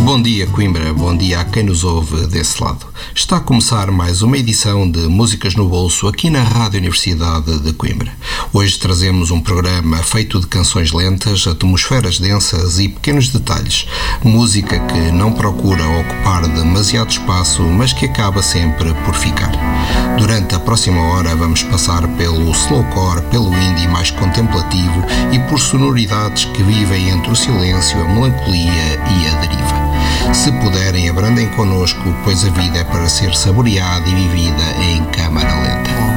Bom dia, Coimbra, bom dia a quem nos ouve desse lado. Está a começar mais uma edição de Músicas no Bolso aqui na Rádio Universidade de Coimbra. Hoje trazemos um programa feito de canções lentas, atmosferas densas e pequenos detalhes. Música que não procura ocupar demasiado espaço, mas que acaba sempre por ficar. Durante a próxima hora vamos passar pelo slowcore, pelo indie mais contemplativo e por sonoridades que vivem entre o silêncio, a melancolia e a deriva. Se puderem, abrandem connosco, pois a vida é para ser saboreada e vivida em câmara lenta.